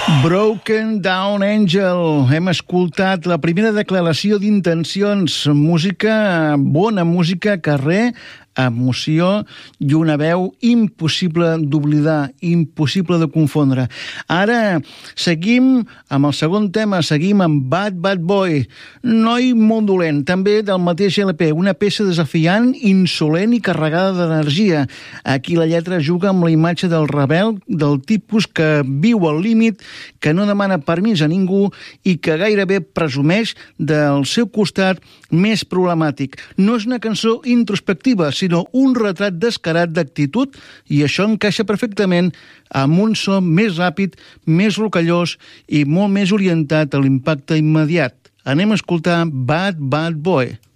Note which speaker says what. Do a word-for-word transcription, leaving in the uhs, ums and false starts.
Speaker 1: Broken Down Angel. Hem escoltat la primera declaració d'intencions. Música, bona música, carrer, emoció i una veu impossible d'oblidar, impossible de confondre. Ara seguim amb el segon tema, seguim amb Bad Bad Boy, noi molt dolent, també del mateix L P, una peça desafiant, insolent i carregada d'energia. Aquí la lletra juga amb la imatge del rebel, del tipus que viu al límit, que no demana permís a ningú i que gairebé presumeix del seu costat més problemàtic. No és una cançó introspectiva, sinó un retrat descarat d'actitud, i això encaixa perfectament amb un so més ràpid, més rocallós i molt més orientat a l'impacte immediat. Anem a escoltar Bad Bad Boy.